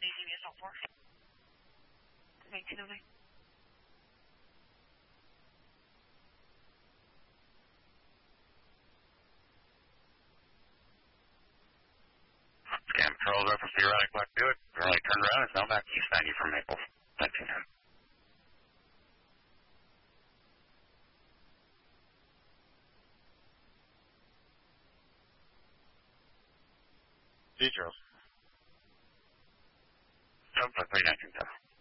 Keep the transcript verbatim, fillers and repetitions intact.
内级别上分。nineteen oh nine. Scan patrol reference to erratic black Buick. Right turn around. It's now back east ninety from Maple. nineteen ten. G Charles. seven five three nineteen ten.